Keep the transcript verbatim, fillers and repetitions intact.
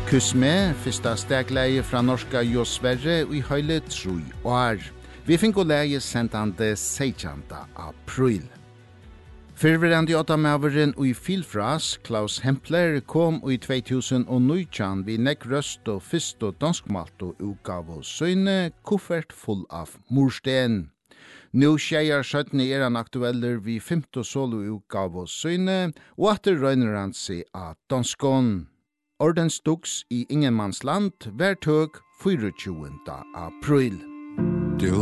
Kuss med, fyrsta stegleie fra norska Jo Sverre og i høyle tru år. Vi fikk å leie sendande seitjanta april. Fyrverandi åttamaveren og i Filfras, Klaus Hempler, kom i två tusen nitton vi nekk røst og fyrst og danskmalt og utgav og søyne kuffert full av mursten. Nå skjeier sjøttene er han aktueller vi femte solo utgav og søyne, og atter røyner han seg av danskån. Ordens duks i Ingenmannsland, hver tøg tjuende april.